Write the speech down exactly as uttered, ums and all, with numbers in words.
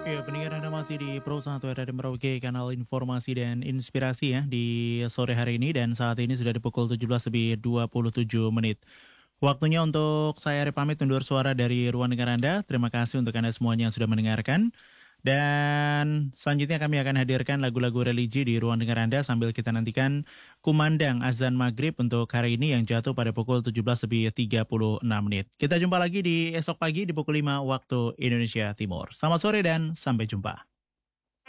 Ya, pendengar Anda masih di Pro satu R R I Merauke, kanal informasi dan inspirasi ya di sore hari ini dan saat ini sudah di pukul tujuh belas lebih dua puluh tujuh menit. Waktunya untuk saya Ari pamit undur suara dari ruang dengar Anda. Terima kasih untuk Anda semuanya yang sudah mendengarkan. Dan selanjutnya kami akan hadirkan lagu-lagu religi di ruang dengar Anda sambil kita nantikan kumandang azan maghrib untuk hari ini yang jatuh pada pukul tujuh belas lebih tiga puluh enam menit. Kita jumpa lagi di esok pagi di pukul lima waktu Indonesia Timur. Selamat sore dan sampai jumpa.